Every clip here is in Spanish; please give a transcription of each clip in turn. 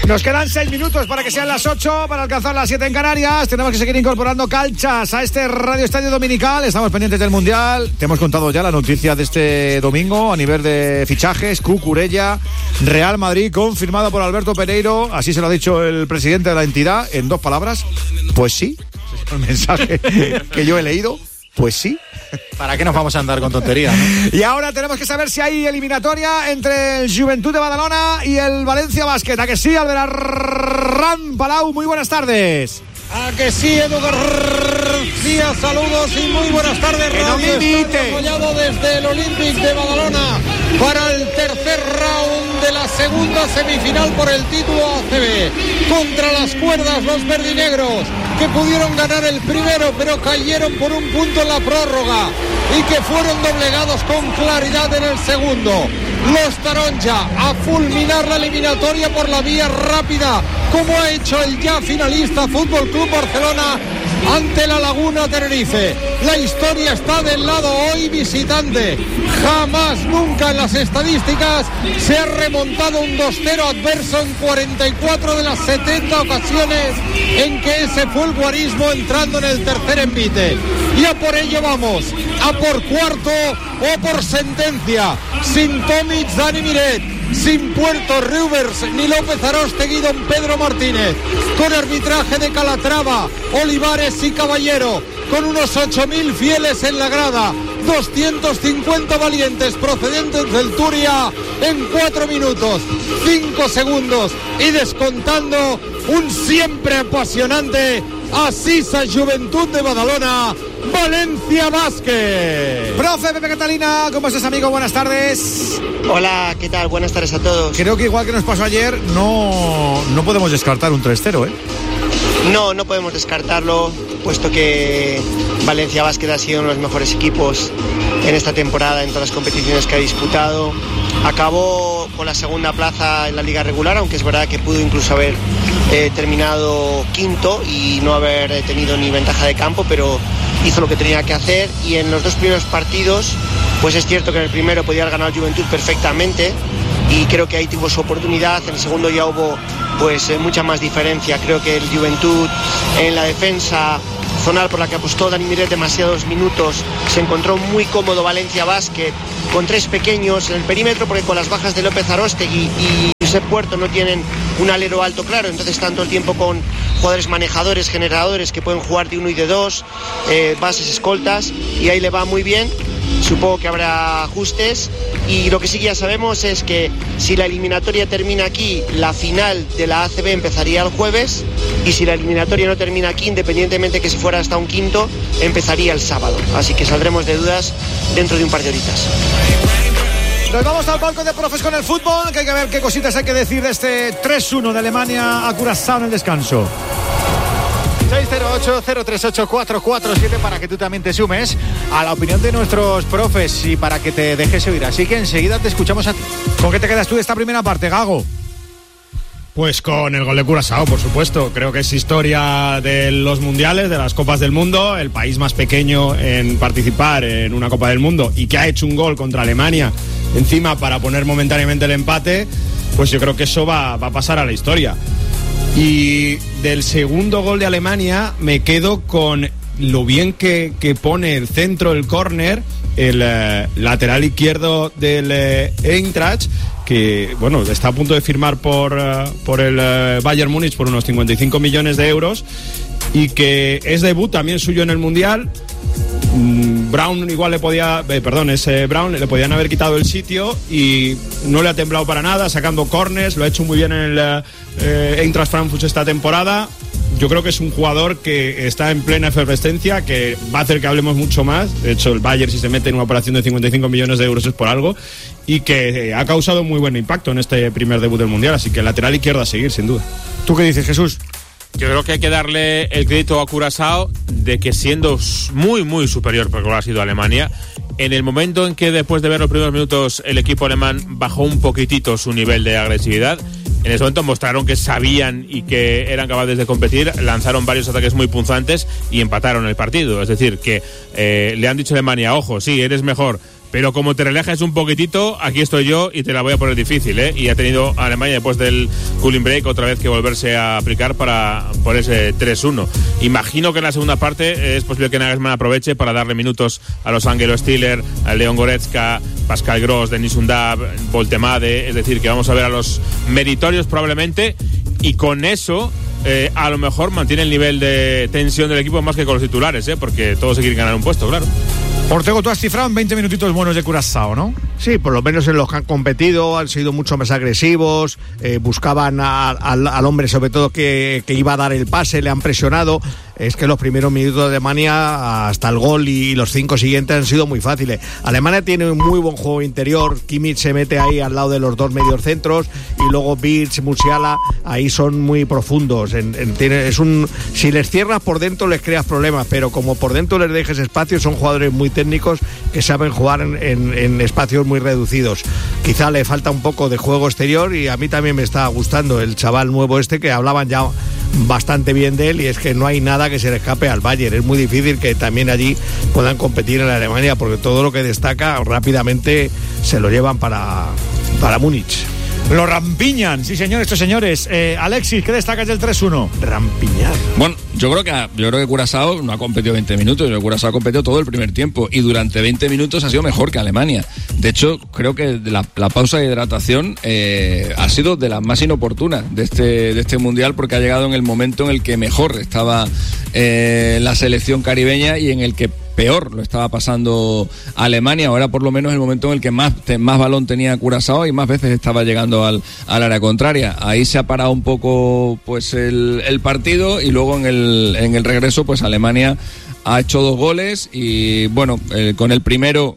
Nos quedan 6 minutos para que sean las 8, para alcanzar las 7 en Canarias. Tenemos que seguir incorporando calchas a este Radio Estadio Dominical. Estamos pendientes del Mundial. Te hemos contado ya la noticia de este domingo a nivel de fichajes. Cucurella, Real Madrid, confirmado por Alberto Pereiro. Así se lo ha dicho el presidente de la entidad en 2 palabras. Pues sí, ese es el mensaje que yo he leído. Pues sí. ¿Para qué nos vamos a andar con tonterías, no? Y ahora tenemos que saber si hay eliminatoria entre el Joventut de Badalona y el Valencia Basket. ¿A que sí, Alberarán Palau? Muy buenas tardes. A que sí, Edu García, saludos y muy buenas tardes. Radio Estadio apoyado desde el Olympic de Badalona para el tercer round de la segunda semifinal por el título ACB. Contra las cuerdas los verdinegros, que pudieron ganar el primero pero cayeron por un punto en la prórroga y que fueron doblegados con claridad en el segundo. Los Taronja a fulminar la eliminatoria por la vía rápida, como ha hecho el ya finalista Fútbol Club Barcelona ante la Laguna Tenerife. La historia está del lado hoy visitante. Jamás, nunca en las estadísticas se ha remontado un 2-0 adverso en 44 de las 70 ocasiones en que ese fue el guarismo entrando en el tercer envite. Y a por ello vamos, a por cuarto o por sentencia. Sin Tomic, Dani Miret, sin Puerto Rivers ni López Arostegui, don Pedro Martínez, con arbitraje de Calatrava, Olivares y Caballero, con unos 8.000 fieles en la grada, 250 valientes procedentes del Turia en 4 minutos, 5 segundos y descontando un siempre apasionante Asisa Joventut de Badalona, Valencia Basket. Profe Pepe Catalina, ¿cómo estás, amigo? Buenas tardes. Hola, ¿qué tal? Buenas tardes a todos. Creo que igual que nos pasó ayer, no podemos descartar un 3-0, ¿eh? No podemos descartarlo, puesto que Valencia Basket ha sido uno de los mejores equipos en esta temporada, en todas las competiciones que ha disputado. Acabó con la segunda plaza en la liga regular, aunque es verdad que pudo incluso haber terminado quinto y no haber tenido ni ventaja de campo, pero hizo lo que tenía que hacer. Y en los 2 primeros partidos, pues es cierto que en el primero podía haber ganado el Joventut perfectamente y creo que ahí tuvo su oportunidad. En el segundo ya hubo pues mucha más diferencia. Creo que el Joventut en la defensa zonal, por la que apostó Dani Miret demasiados minutos, se encontró muy cómodo Valencia Basket con 3 pequeños en el perímetro, porque con las bajas de López Arostegui y Josep Puerto no tienen un alero alto claro, entonces están todo el tiempo con jugadores manejadores, generadores que pueden jugar de 1 y de 2, bases, escoltas, y ahí le va muy bien. Supongo que habrá ajustes y lo que sí que ya sabemos es que si la eliminatoria termina aquí, la final de la ACB empezaría el jueves, y si la eliminatoria no termina aquí, independientemente que se fuera hasta un quinto, empezaría el sábado. Así que saldremos de dudas dentro de un par de horitas. Nos vamos al palco de profes con el fútbol, que hay que ver qué cositas hay que decir de este 3-1 de Alemania a Curazao en el descanso. 608-038-447 para que tú también te sumes a la opinión de nuestros profes y para que te dejes oír. Así que enseguida te escuchamos a ti. ¿Con qué te quedas tú de esta primera parte, Gago? Pues con el gol de Curazao, por supuesto. Creo que es historia de los mundiales, de las Copas del Mundo, el país más pequeño en participar en una Copa del Mundo y que ha hecho un gol contra Alemania encima para poner momentáneamente el empate. Pues yo creo que eso va a pasar a la historia. Y del segundo gol de Alemania me quedo con lo bien que pone el centro, el córner, el lateral izquierdo del Eintracht, que bueno, está a punto de firmar por el Bayern Múnich por unos 55 millones de euros y que es debut también suyo en el Mundial. Brown igual le podían haber quitado el sitio y no le ha temblado para nada, sacando corners, lo ha hecho muy bien en el Eintracht Frankfurt esta temporada. Yo creo que es un jugador que está en plena efervescencia, que va a hacer que hablemos mucho más. De hecho, el Bayern, si se mete en una operación de 55 millones de euros es por algo, y que ha causado muy buen impacto en este primer debut del Mundial, así que el lateral izquierdo a seguir, sin duda. ¿Tú qué dices, Jesús? Yo creo que hay que darle el crédito a Curazao de que, siendo muy, muy superior, porque lo ha sido Alemania, en el momento en que después de ver los primeros minutos el equipo alemán bajó un poquitito su nivel de agresividad, en ese momento mostraron que sabían y que eran capaces de competir, lanzaron varios ataques muy punzantes y empataron el partido. Es decir, que le han dicho a Alemania, ojo, sí, eres mejor, Pero como te relajes un poquitito, aquí estoy yo y te la voy a poner difícil, ¿eh? Y ha tenido Alemania, después del cooling break, otra vez que volverse a aplicar por ese 3-1. Imagino que en la segunda parte es posible que Nagelsmann aproveche para darle minutos a los Angelo Stiller, a Leon Goretzka, Pascal Gross, Denis Undav, Voltemade. Es decir, que vamos a ver a los meritorios probablemente, y con eso a lo mejor mantiene el nivel de tensión del equipo más que con los titulares, porque todos se quieren ganar un puesto, claro. Ortego, tú has cifrado en 20 minutitos buenos de Curazao, ¿no? Sí, por lo menos en los que han competido han sido mucho más agresivos, buscaban al hombre sobre todo que iba a dar el pase, le han presionado. Es que los primeros minutos de Alemania hasta el gol y los 5 siguientes han sido muy fáciles. Alemania tiene un muy buen juego interior. Kimmich se mete ahí al lado de los 2 mediocentros y luego Wirtz, Musiala, ahí son muy profundos. Si les cierras por dentro les creas problemas, pero como por dentro les dejes espacio, son jugadores muy técnicos que saben jugar en espacios muy reducidos. Quizá le falta un poco de juego exterior, y a mí también me está gustando el chaval nuevo que hablaban ya bastante bien de él, y es que no hay nada que se le escape al Bayern. Es muy difícil que también allí puedan competir en Alemania, porque todo lo que destaca rápidamente se lo llevan para Múnich. Lo rampiñan, sí señor, estos señores. Alexis, ¿qué destacas del 3-1? Rampiñar. Bueno, yo creo que Curazao no ha competido 20 minutos, Curazao ha competido todo el primer tiempo y durante 20 minutos ha sido mejor que Alemania. De hecho, creo que la pausa de hidratación ha sido de las más inoportunas de este mundial, porque ha llegado en el momento en el que mejor estaba la selección caribeña y en el que peor lo estaba pasando Alemania. Ahora por lo menos el momento en el que más balón tenía Curazao y más veces estaba llegando al área contraria. Ahí se ha parado un poco pues el partido, y luego en el regreso pues Alemania ha hecho 2 goles y bueno, con el primero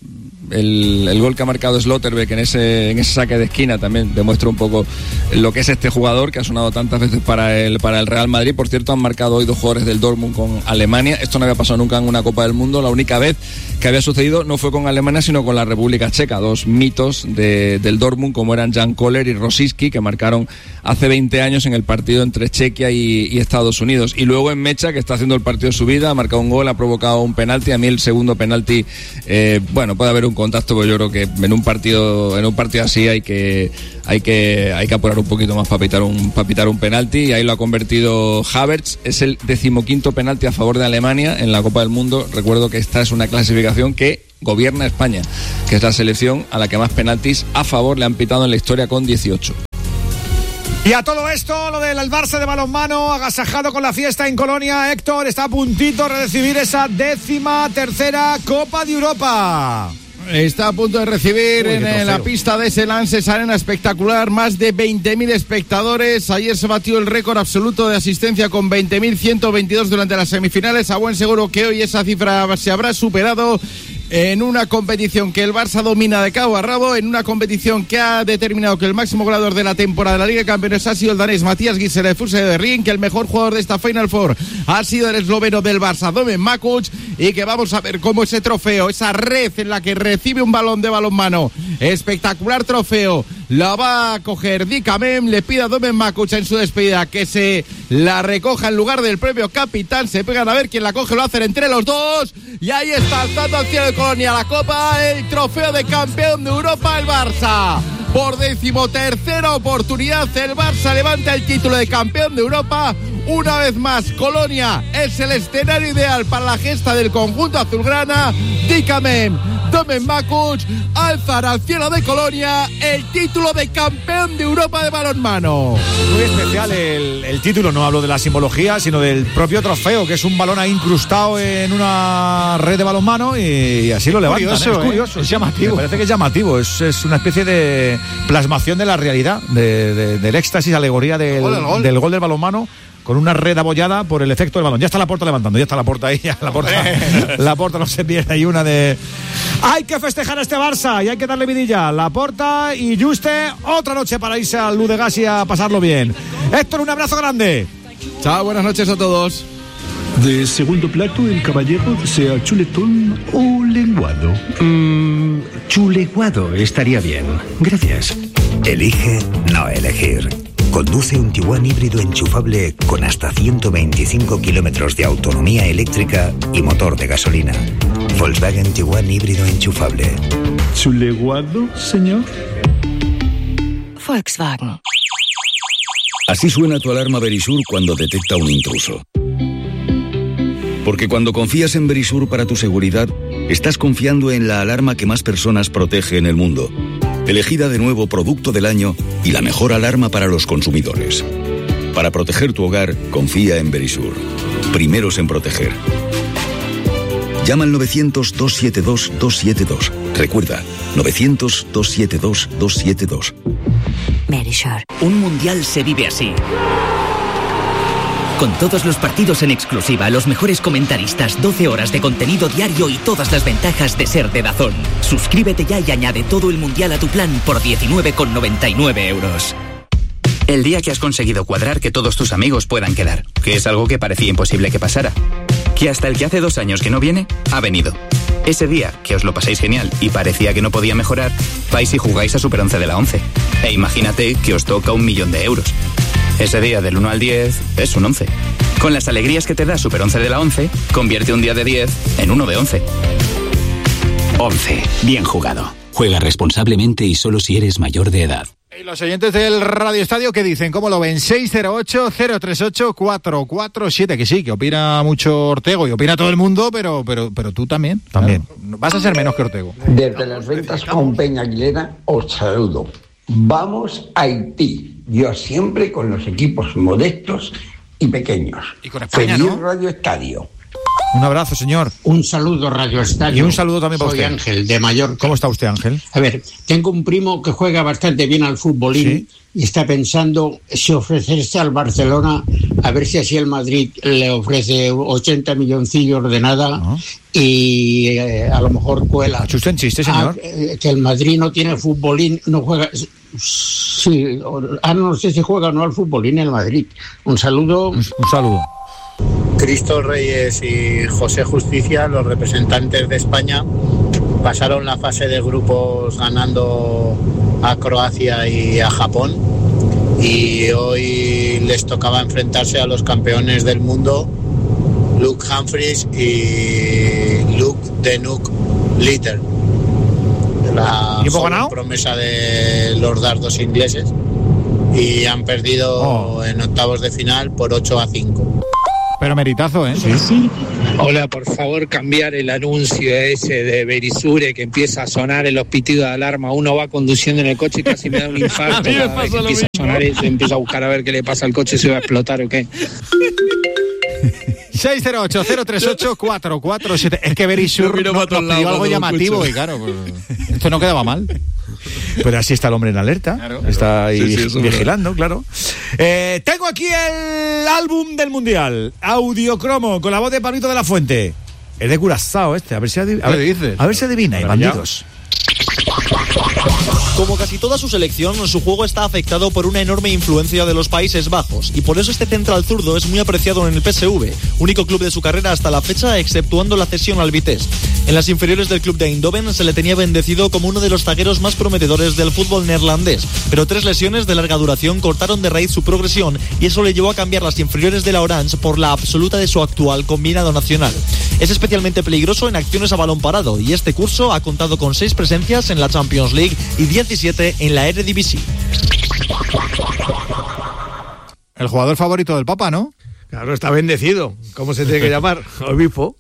el gol que ha marcado Slotterbeck en ese saque de esquina también demuestra un poco lo que es este jugador que ha sonado tantas veces para el Real Madrid. Por cierto, han marcado hoy 2 jugadores del Dortmund con Alemania. Esto no había pasado nunca en una Copa del Mundo. La única vez que había sucedido no fue con Alemania, sino con la República Checa. 2 mitos del Dortmund, como eran Jan Koller y Rosicky, que marcaron hace 20 años en el partido entre Chequia y Estados Unidos. Y luego en Mecha, que está haciendo el partido de su vida, ha marcado un gol, ha provocado un penalti. A mí el segundo penalti, bueno, puede haber un contacto, pero yo creo que en un partido así hay que apurar un poquito más para pitar un penalti, y ahí lo ha convertido Havertz. Es el 15º penalti a favor de Alemania en la Copa del Mundo. Recuerdo que esta es una clasificación que gobierna España, que es la selección a la que más penaltis a favor le han pitado en la historia, con 18. Y a todo esto, lo del Barça de balonmano, agasajado con la fiesta en Colonia. Héctor está a puntito de recibir esa 13ª Copa de Europa. Está a punto de recibir en la pista de ese Lances Arena espectacular, más de 20.000 espectadores. Ayer se batió el récord absoluto de asistencia con 20.122 durante las semifinales. A buen seguro que hoy esa cifra se habrá superado, en una competición que el Barça domina de cabo a rabo, en una competición que ha determinado que el máximo goleador de la temporada de la Liga de Campeones ha sido el danés Matías Gisler de Fuse de Ring, que el mejor jugador de esta Final Four ha sido el esloveno del Barça, Domen Makuc, y que vamos a ver cómo ese trofeo, esa red en la que recibe un balón de balonmano, espectacular trofeo, la va a coger Dicamem, le pide a Domen Makuc en su despedida que se la recoja en lugar del premio capitán. Se pegan a ver quién la coge, lo hacen entre los dos, y ahí está alzando al cielo de Colonia la Copa, el trofeo de campeón de Europa, el Barça. Por 13ª oportunidad el Barça levanta el título de campeón de Europa. Una vez más, Colonia es el escenario ideal para la gesta del conjunto azulgrana. Dicamem, Domen Makuc alzan al cielo de Colonia el título de campeón de Europa de balonmano. Muy especial el título, no hablo de la simbología, sino del propio trofeo, que es un balón ahí incrustado en una red de balonmano, y así lo levantan. Curioso, es curioso, es llamativo. Me parece que es llamativo, es una especie de plasmación de la realidad, del éxtasis, alegoría del gol del balonmano, con una red abollada por el efecto del balón. Ya está Laporta levantando, ya está Laporta ahí, Laporta no se pierde ahí una de... Hay que festejar a este Barça y hay que darle vidilla. Laporta y Juste, otra noche para irse al Ludegas y a pasarlo bien. Héctor, un abrazo grande. Chao, buenas noches a todos. De segundo plato, el caballero desea chuletón o lenguado. Chuleguado estaría bien. Gracias. Elige no elegir. Conduce un Tiguan híbrido enchufable con hasta 125 kilómetros de autonomía eléctrica y motor de gasolina. Volkswagen Tiguan híbrido enchufable. ¿Su leguado, señor? Volkswagen. Así suena tu alarma Verisur cuando detecta un intruso. Porque cuando confías en Verisur para tu seguridad, estás confiando en la alarma que más personas protege en el mundo. Elegida de nuevo Producto del Año y la mejor alarma para los consumidores. Para proteger tu hogar, confía en Verisur. Primeros en proteger. Llama al 900-272-272. Recuerda, 900-272-272. Verisur. Un mundial se vive así. Con todos los partidos en exclusiva, los mejores comentaristas, 12 horas de contenido diario y todas las ventajas de ser de DAZN. Suscríbete ya y añade todo el mundial a tu plan por 19,99 euros. El día que has conseguido cuadrar que todos tus amigos puedan quedar, que es algo que parecía imposible que pasara. Que hasta el que hace 2 años que no viene, ha venido. Ese día que os lo pasáis genial y parecía que no podía mejorar, vais y jugáis a Super 11 de la 11. E imagínate que os toca 1.000.000 de euros. Ese día del 1 al 10 es un 11. Con las alegrías que te da Super 11 de la 11, convierte un día de 10 en uno de 11. 11. Bien jugado. Juega responsablemente y solo si eres mayor de edad. Y los oyentes del Radio Estadio, ¿qué dicen? ¿Cómo lo ven? 608-038-447. Que sí, que opina mucho Ortego y opina todo el mundo, pero tú también. También. Claro. Vas a ser menos que Ortego. Desde las ventas con Peña Aguilera os saludo. Vamos a Haití. Yo siempre con los equipos modestos y pequeños. Y con España, feliz, ¿no? Radio Estadio. Un abrazo, señor. Un saludo, Radio Estadio. Y un saludo también para usted. Soy Ángel, de Mallorca. ¿Cómo está usted, Ángel? A ver, tengo un primo que juega bastante bien al futbolín, ¿sí? Y está pensando si ofrecerse al Barcelona, a ver si así el Madrid le ofrece 80 milloncillos de nada, y a lo mejor cuela. ¿Ha usted en chiste, señor? Que el Madrid no tiene futbolín, no juega... Sí, no sé si juega o no al futbolín el Madrid. Un saludo. Un saludo. Cristo Reyes y José Justicia, los representantes de España, pasaron la fase de grupos ganando a Croacia y a Japón, y hoy les tocaba enfrentarse a los campeones del mundo, Luke Humphries y Luke Denuk Litter, la joven promesa de los dardos ingleses, y han perdido en octavos de final por 8-5. Pero meritazo, ¿eh? Sí. Hola, por favor, cambiar el anuncio ese de Verisure que empieza a sonar en los pitidos de alarma. Uno va conduciendo en el coche y casi me da un infarto. Cada vez que empieza a sonar eso, empiezo a buscar a ver qué le pasa al coche, si va a explotar o qué. 608-038-447. Es que Verisur nos pidió algo llamativo y claro, pues, esto no quedaba mal. Pero así está el hombre en alerta. Claro. Está ahí vigilando, claro. Tengo aquí el álbum del Mundial. Audiocromo, con la voz de Pablito de la Fuente. Es de Curazao este. A ver si adivina, bandidos. Como casi toda su selección, su juego está afectado por una enorme influencia de los Países Bajos, y por eso este central zurdo es muy apreciado en el PSV, único club de su carrera hasta la fecha, exceptuando la cesión al Vitesse. En las inferiores del club de Eindhoven se le tenía bendecido como uno de los zagueros más prometedores del fútbol neerlandés, pero 3 lesiones de larga duración cortaron de raíz su progresión, y eso le llevó a cambiar las inferiores de la Orange por la absoluta de su actual combinado nacional. Es especialmente peligroso en acciones a balón parado, y este curso ha contado con 6 presencias en la Champions League y 17 en la Eredivisie. El jugador favorito del Papa, ¿no? Claro, está bendecido. ¿Cómo se tiene que llamar? Obispo.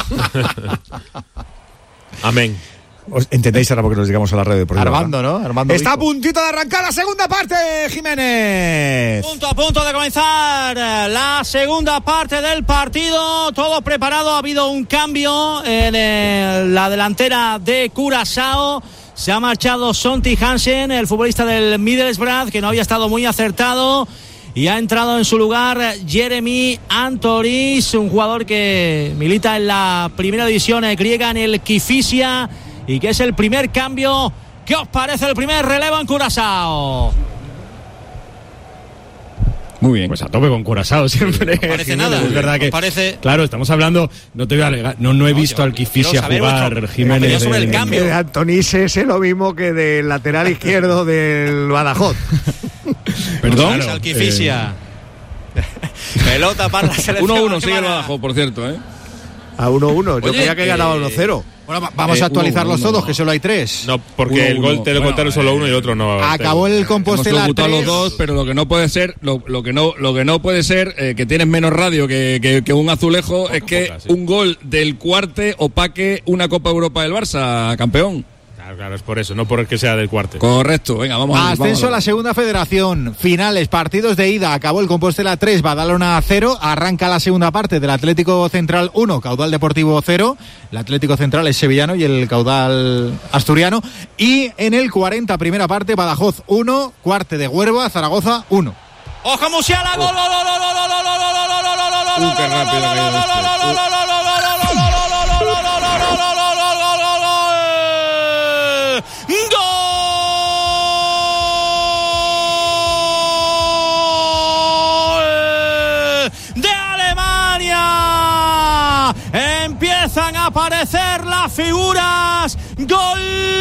Amén. ¿Entendéis ahora por qué nos llegamos a la red deportiva? Armando, ¿no? Armando está Obispo. A puntito de arrancar la segunda parte, Jiménez. A punto de comenzar la segunda parte del partido. Todo preparado. Ha habido un cambio en la delantera de Curazao. Se ha marchado Sonty Hansen, el futbolista del Middlesbrough, que no había estado muy acertado. Y ha entrado en su lugar Jeremy Antoris, un jugador que milita en la primera división griega, en el Kifisia, y que es el primer cambio. ¿Qué os parece el primer relevo en Curazao? Muy bien. Pues a tope con Curazao siempre. No parece nada. Es verdad que, parece... claro, estamos hablando, no te voy a alegar, no he visto al Kifisia jugar, Jiménez. Sobre el cambio. De Antonís es lo mismo que del lateral izquierdo del Badajoz. Perdón. Al Kifisia. Pelota para la selección. 1-1 sigue el Badajoz, por cierto, ¿eh? A 1-1. Yo creía que ganaba 1-0. Bueno, vamos a actualizarlos todos, que solo hay 3. No, porque el gol te lo contaron solo uno y el otro no. Acabó el Compostela 3. Los dos, pero lo que no puede ser, lo que no puede ser, que tienes menos radio que un azulejo, es que un gol del Cuarte opaque una Copa Europa del Barça, campeón. Claro, es por eso, no por el que sea del Cuarte. Correcto, venga, vamos a Ascenso a la segunda federación, finales, partidos de ida, acabó el Compostela 3, Badalona 0, arranca la segunda parte del Atlético Central 1, Caudal Deportivo 0, el Atlético Central es sevillano y el Caudal asturiano, y en el 40, primera parte, Badajoz 1, Cuarte de Huerva, Zaragoza 1. ¡Ojo, Musiala! ¡Gol! ¡Qué rápido ha ido esto! Empiezan a aparecer las figuras. Gol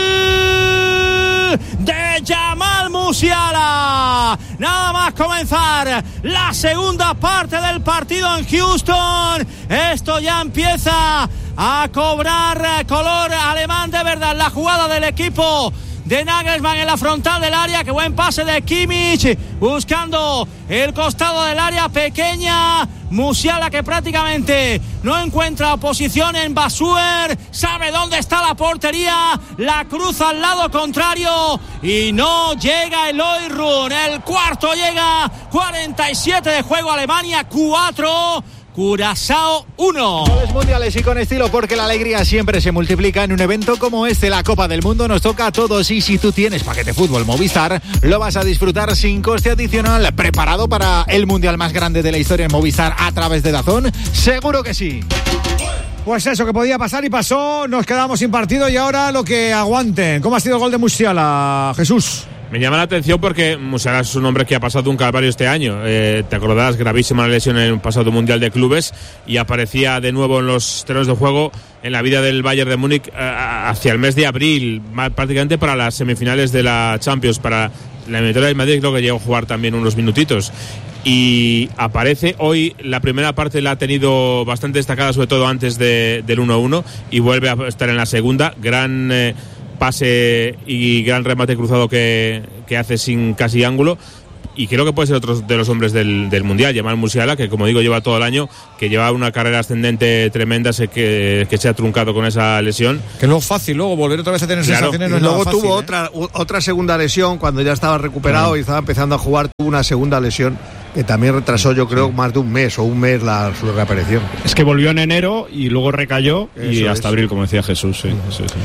de Jamal Musiala. Nada más comenzar la segunda parte del partido en Houston. Esto ya empieza a cobrar color alemán de verdad. La jugada del equipo de Nagelsmann en la frontal del área. Qué buen pase de Kimmich buscando el costado del área pequeña. Musiala, que prácticamente no encuentra oposición en Basuer, sabe dónde está la portería, la cruza al lado contrario y no llega el Oirun. El cuarto llega, 47 de juego, Alemania 4, Curazao 1. Goles mundiales y con estilo, porque la alegría siempre se multiplica en un evento como este, la Copa del Mundo. Nos toca a todos y si tú tienes paquete fútbol Movistar, lo vas a disfrutar sin coste adicional. ¿Preparado para el mundial más grande de la historia en Movistar a través de DAZN? Seguro que sí. Pues eso, que podía pasar y pasó, nos quedamos sin partido y ahora lo que aguanten. ¿Cómo ha sido el gol de Musiala, Jesús? Me llama la atención porque Musiala es un hombre que ha pasado un calvario este año. Te acordarás, gravísima lesión en el pasado Mundial de Clubes y aparecía de nuevo en los terrenos de juego en la vida del Bayern de Múnich hacia el mes de abril, prácticamente para las semifinales de la Champions, para la eliminatoria del Madrid, creo que llegó a jugar también unos minutitos. Y aparece hoy, la primera parte la ha tenido bastante destacada, sobre todo antes del 1-1, y vuelve a estar en la segunda. Gran pase y gran remate cruzado que hace sin casi ángulo, y creo que puede ser otro de los hombres del Mundial, Jamal Musiala, que como digo lleva todo el año, que lleva una carrera ascendente tremenda, que se ha truncado con esa lesión. Que no es fácil luego volver otra vez a tener sensaciones. No, y luego tuvo otra segunda lesión cuando ya estaba recuperado y estaba empezando a jugar, tuvo una segunda lesión que también retrasó, yo creo, más de un mes su reaparición. Es que volvió en enero y luego recayó y hasta abril, como decía Jesús. Sí.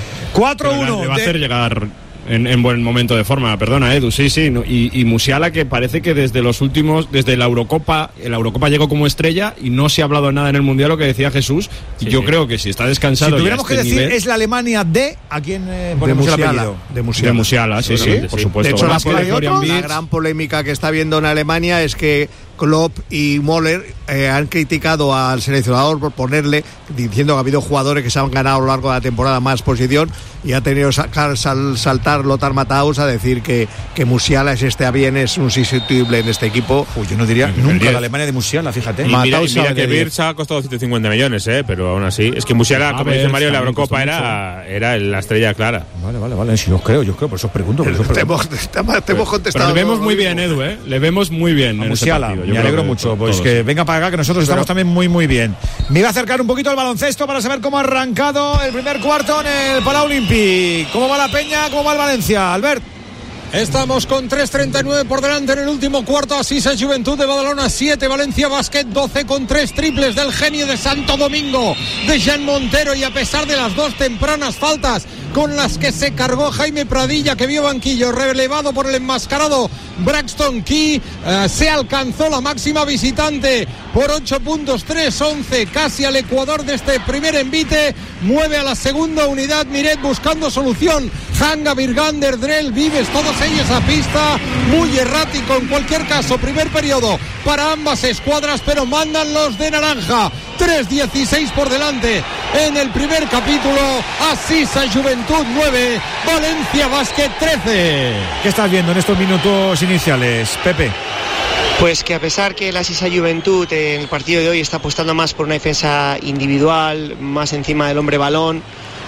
4-1. Le va a hacer llegar en buen momento de forma, perdona, Edu, sí, y Musiala, que parece que desde la Eurocopa llegó como estrella y no se ha hablado nada en el Mundial, lo que decía Jesús, y yo creo que si está descansado. Si tuviéramos que decir, es la Alemania de ¿a quién ponemos el apellido? De Musiala, sí, por supuesto. De hecho, la gran polémica que está habiendo en Alemania es que Klopp y Müller han criticado al seleccionador por ponerle, diciendo que ha habido jugadores que se han ganado a lo largo de la temporada más posición, y ha tenido que saltar Lothar Matthaus a decir que Musiala es un sustituible en este equipo. Yo no diría nunca la Alemania de Musiala, fíjate. Y mira que Wirtz ha costado 150 millones, pero aún así. Es que Musiala, como dice Mario, en la Eurocopa era la estrella clara. Vale, si yo creo, por eso os pregunto. Te hemos contestado. Pero le vemos muy bien, Edu, le vemos muy bien. A Musiala, me alegro mucho. Pues que venga para acá, que nosotros estamos también muy bien. Me iba a acercar un poquito al baloncesto para saber cómo ha arrancado el primer cuarto en el Palau Olímpic. ¿Cómo va la Peña? ¿Cómo va el Valencia? Albert. Estamos con 3:39 por delante en el último cuarto. Asisa Juventud de Badalona 7, Valencia Basket 12, con 3 triples del genio de Santo Domingo, de Jean Montero, y a pesar de las 2 tempranas faltas con las que se cargó Jaime Pradilla, que vio banquillo, relevado por el enmascarado Braxton Key, se alcanzó la máxima visitante por 8 puntos, 3-11, casi al ecuador de este primer envite. Mueve a la segunda unidad Miret buscando solución. Hanga, Virgander, Drell, Vives, todos ellos a pista, muy errático en cualquier caso. Primer periodo para ambas escuadras, pero mandan los de naranja. 3:16 por delante en el primer capítulo. Asisa Juventud 9, Valencia Basket 13. ¿Qué estás viendo en estos minutos iniciales, Pepe? Pues que a pesar que la Asisa Juventud en el partido de hoy está apostando más por una defensa individual, más encima del hombre balón,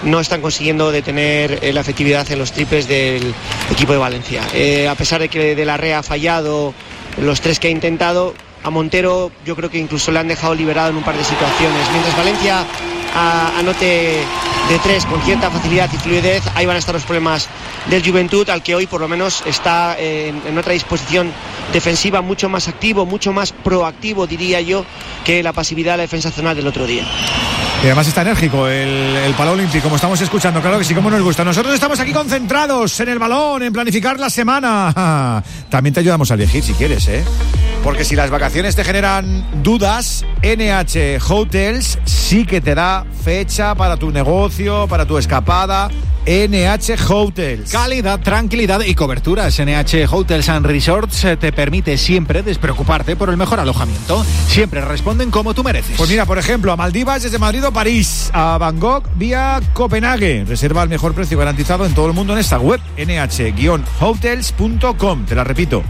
no están consiguiendo detener la efectividad en los triples del equipo de Valencia. A pesar de que De la Rea ha fallado los 3 que ha intentado, a Montero yo creo que incluso le han dejado liberado en un par de situaciones. Mientras Valencia anote de 3 con cierta facilidad y fluidez, ahí van a estar los problemas del Joventut, al que hoy por lo menos está en otra disposición defensiva, mucho más activo, mucho más proactivo, diría yo, que la pasividad de la defensa zonal del otro día. Y además está enérgico el Palau Olímpic, como estamos escuchando, claro que sí, como nos gusta. Nosotros estamos aquí concentrados en el balón, en planificar la semana. También te ayudamos a elegir si quieres, porque si las vacaciones te generan dudas, NH Hotels sí que te da fecha para tu negocio, para tu escapada. NH Hotels. Calidad, tranquilidad y coberturas. NH Hotels and Resorts te permite siempre despreocuparte por el mejor alojamiento. Siempre responden como tú mereces. Pues mira, por ejemplo, a Maldivas desde Madrid o París, a Bangkok vía Copenhague. Reserva al mejor precio garantizado en todo el mundo en esta web, nh-hotels.com. Te la repito,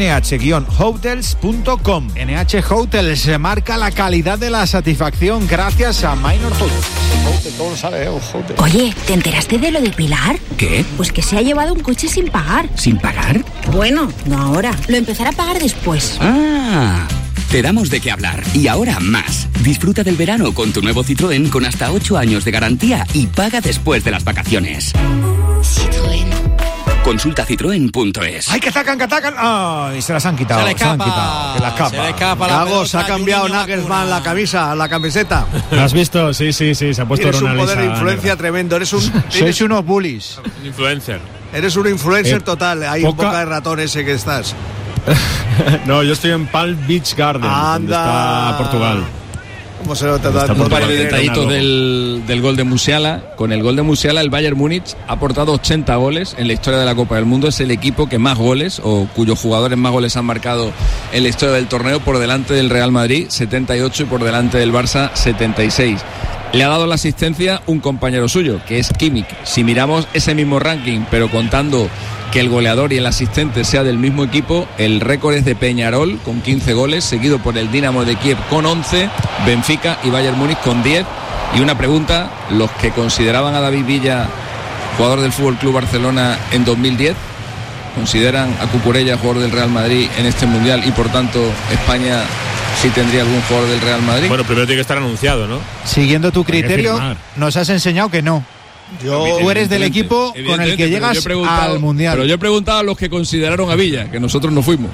nh-hotels.com. NH Hotels marca la calidad de la satisfacción gracias a Minor Hotels. Todo lo sabe, Hotel. Oye, ¿te enteraste de lo de Pilar? ¿Qué? Pues que se ha llevado un coche sin pagar. ¿Sin pagar? Bueno, no ahora. Lo empezará a pagar después. ¡Ah! Te damos de qué hablar. Y ahora más. Disfruta del verano con tu nuevo Citroën con hasta 8 años de garantía y paga después de las vacaciones. Citroën. Consulta citroen.es. ¡Ay, que atacan! ¡Ay, se las han quitado! Se le escapa. Se le escapa la pelota. Se ha cambiado Nagelsmann la camisa, la camiseta. ¿Lo has visto? Sí, se ha puesto Eres un poder de negra. influencia tremendo. Sois unos bullies. Un influencer. Eres un influencer total. Hay un boca de ratón ese que estás. No, yo estoy en Palm Beach Garden, donde está Portugal. ¿Cómo se nota? Un par de detallitos del gol de Musiala. Con el gol de Musiala, el Bayern Múnich ha aportado 80 goles en la historia de la Copa del Mundo. Es el equipo que más goles, o cuyos jugadores más goles han marcado en la historia del torneo, por delante del Real Madrid, 78, y por delante del Barça, 76. Le ha dado la asistencia un compañero suyo, que es Kimmich. Si miramos ese mismo ranking, pero contando que el goleador y el asistente sea del mismo equipo, el récord es de Peñarol con 15 goles, seguido por el Dinamo de Kiev con 11, Benfica y Bayern Múnich con 10. Y una pregunta: los que consideraban a David Villa jugador del FC Barcelona en 2010, ¿consideran a Cucurella jugador del Real Madrid en este Mundial y por tanto España sí tendría algún jugador del Real Madrid? Bueno, primero tiene que estar anunciado, ¿no? Siguiendo tu criterio, nos has enseñado que no. Tú eres del equipo con el que llegas al Mundial. Pero yo he preguntado a los que consideraron a Villa, que nosotros no fuimos.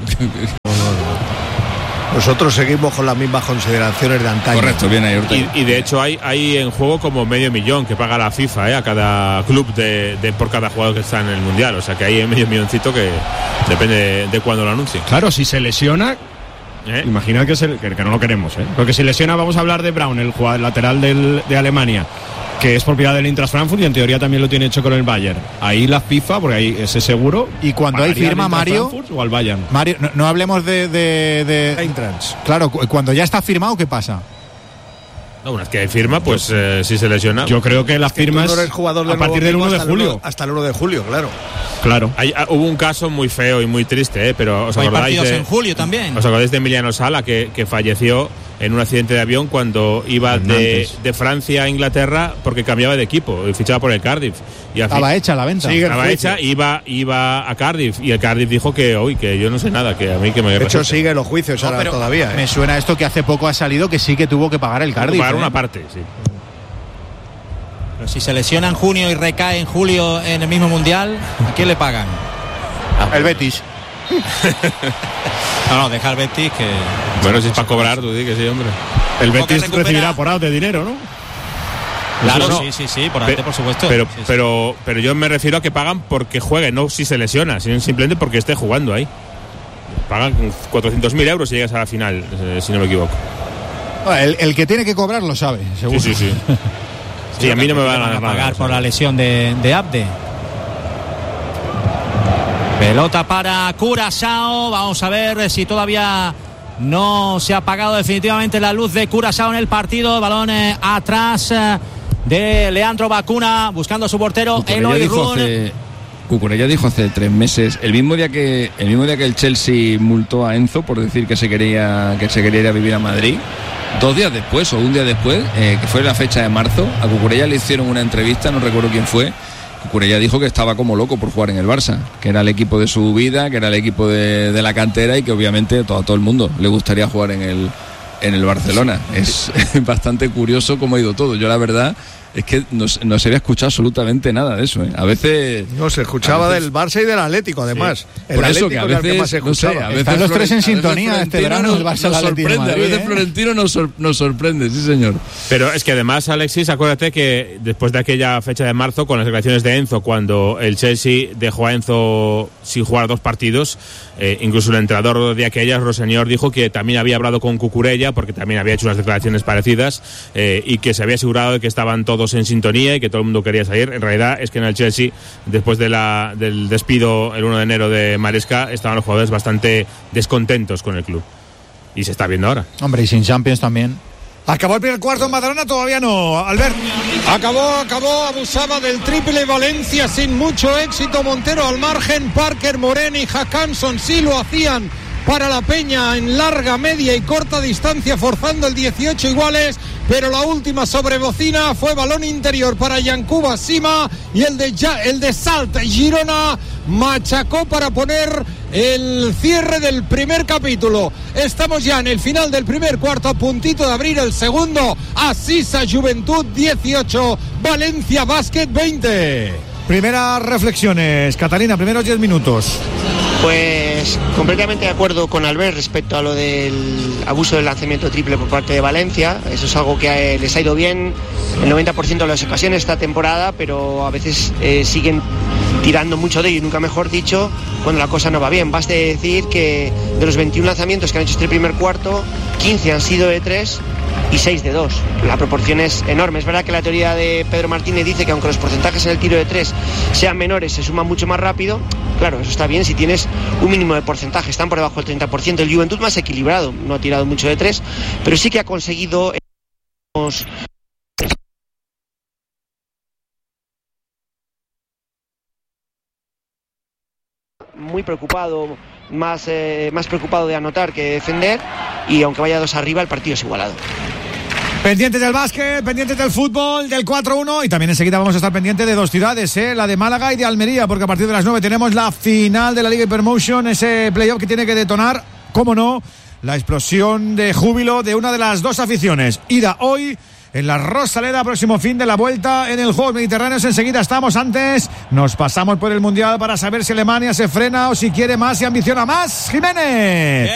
Nosotros seguimos con las mismas consideraciones de antaño. Correcto, bien ahí, Ortega. Y de hecho hay en juego como $500,000 que paga la FIFA a cada club por cada jugador que está en el Mundial. O sea que hay $500,000 que depende de cuándo lo anuncien. Claro, si se lesiona, imagina que no lo queremos. Porque si lesiona, vamos a hablar de Braun, el jugador lateral de Alemania, que es propiedad del Eintracht Frankfurt y en teoría también lo tiene hecho con el Bayern. Ahí la FIFA, porque ahí ese seguro. Y cuando hay firma, Mario, o al Bayern. Mario, no hablemos de Eintracht. Claro, cuando ya está firmado, ¿qué pasa? No, una vez que hay firma, pues si se lesiona. Yo creo que la firma es jugador a partir del 1 de julio. Hasta el 1 de julio, claro. Claro. Hubo un caso muy feo y muy triste, pero ¿os acordáis? Hay partidos en julio también. ¿Os acordáis de Emiliano Sala, que falleció en un accidente de avión cuando iba de Francia a Inglaterra porque cambiaba de equipo y fichaba por el Cardiff? Y estaba hecha la venta. Estaba hecha, iba a Cardiff y el Cardiff dijo que yo no sé nada, que a mí que me... De hecho sigue los juicios ahora todavía. Me suena esto que hace poco ha salido que sí que tuvo que pagar el Cardiff. Pagar una parte, sí. Pero si se lesiona en junio y recae en julio en el mismo Mundial, ¿a quién le pagan? El Betis. No, deja el Betis que... Bueno, si es para cobrar, tú di que sí, hombre. El Betis recibirá por out de dinero, ¿no? Claro, no. Sí, por arte, por supuesto. Pero yo me refiero a que pagan porque juegue, no si se lesiona, sino simplemente porque esté jugando ahí. Pagan 400.000 euros si llegas a la final, si no me equivoco. El que tiene que cobrar lo sabe, seguro. Sí. Sí, a mí no me van a pagar por la lesión de Abde. Pelota para Curazao. Vamos a ver si todavía no se ha apagado definitivamente la luz de Curazao en el partido. Balón atrás de Leandro Bacuna buscando a su portero Eloy Run. Cucurella dijo hace 3 meses, el mismo día que el Chelsea multó a Enzo por decir que se quería ir a vivir a Madrid, 2 días después o un día después, que fue la fecha de marzo, a Cucurella le hicieron una entrevista, no recuerdo quién fue. Cucurella dijo que estaba como loco por jugar en el Barça, que era el equipo de su vida, que era el equipo de la cantera y que obviamente a todo el mundo le gustaría jugar en el Barcelona. Es bastante curioso cómo ha ido todo. Yo la verdad es que no se había escuchado absolutamente nada de eso, ¿eh? A veces... No, se escuchaba del Barça y del Atlético, además. Sí. El Atlético eso que a veces, que más se escuchaba. No sé, a veces están los tres en sintonía este verano, el Barça nos sorprende, a veces Florentino nos sorprende, sí señor. Pero es que además, Alexis, acuérdate que después de aquella fecha de marzo, con las declaraciones de Enzo, cuando el Chelsea dejó a Enzo sin jugar 2 partidos, incluso el entrenador de aquellas, Roseñor, dijo que también había hablado con Cucurella, porque también había hecho unas declaraciones parecidas, y que se había asegurado de que estaban todos en sintonía y que todo el mundo quería salir. En realidad es que en el Chelsea, después del despido el 1 de enero de Maresca, estaban los jugadores bastante descontentos con el club. Y se está viendo ahora. Hombre, y sin Champions también. Acabó el primer cuarto en Badalona, todavía no, Albert. Acabó, abusaba del triple Valencia sin mucho éxito. Montero al margen, Parker, Moreno y Hackanson sí lo hacían para la Peña en larga, media y corta distancia, forzando el 18 iguales, pero la última sobrebocina fue balón interior para Yankuba Sima, y el de Salt Girona machacó para poner el cierre del primer capítulo. Estamos ya en el final del primer cuarto, a puntito de abrir el segundo. Asisa Juventud 18, Valencia Basket 20. Primeras reflexiones, Catalina, primeros 10 minutos. Pues completamente de acuerdo con Albert respecto a lo del abuso del lanzamiento triple por parte de Valencia. Eso es algo que les ha ido bien el 90% de las ocasiones esta temporada, pero a veces siguen tirando mucho de ello, y nunca mejor dicho, cuando la cosa no va bien. Baste decir que de los 21 lanzamientos que han hecho este primer cuarto, 15 han sido de 3 y 6 de 2. La proporción es enorme. Es verdad que la teoría de Pedro Martínez dice que aunque los porcentajes en el tiro de 3 sean menores, se suman mucho más rápido. Claro, eso está bien si tienes un mínimo de porcentaje. Están por debajo del 30%. El Juventud más equilibrado, no ha tirado mucho de 3, pero sí que ha conseguido muy preocupado, más preocupado de anotar que de defender, y aunque vaya 2 arriba, el partido es igualado. Pendientes del básquet, pendientes del fútbol, del 4-1, y también enseguida vamos a estar pendientes de 2 ciudades, la de Málaga y de Almería, porque a partir de las 9 tenemos la final de la Liga Hypermotion, ese playoff que tiene que detonar, cómo no, la explosión de júbilo de una de las 2 aficiones. Ida hoy en la Rosaleda, próximo fin de la vuelta en el Juegos Mediterráneos. Enseguida estamos, antes nos pasamos por el Mundial para saber si Alemania se frena o si quiere más y ambiciona más. Jiménez.